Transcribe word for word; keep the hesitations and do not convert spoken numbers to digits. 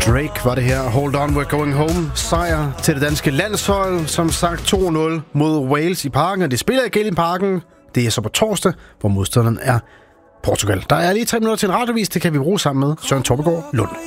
Drake var det her. Hold on, we're going home. Sejr til det danske landshold. Som sagt to nul mod Wales i parken. Og det spiller igen i parken. Det er så på torsdag, hvor modstanderen er Portugal. Der er lige tre minutter til en radiovis. Det kan vi bruge sammen med Søren Torpegaard Lund.